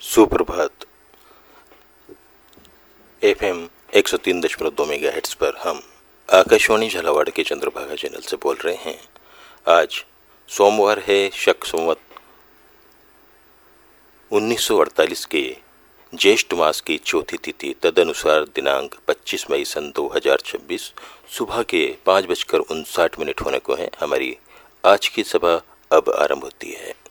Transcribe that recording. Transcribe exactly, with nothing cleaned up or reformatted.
सुप्रभात। F M एक सौ तीन दशमलव दो मेगा हेट्स पर हम आकाशवाणी झालावाड़ के चंद्रभागा चैनल से बोल रहे हैं। आज सोमवार है, शक संवत उन्नीस सौ अड़तालीस के ज्येष्ठ मास की चौथी तिथि, तदनुसार दिनांक पच्चीस मई सन दो हजार छब्बीस। सुबह के पाँच बजकर उनसाठ मिनट होने को है। हमारी आज की सभा अब आरंभ होती है।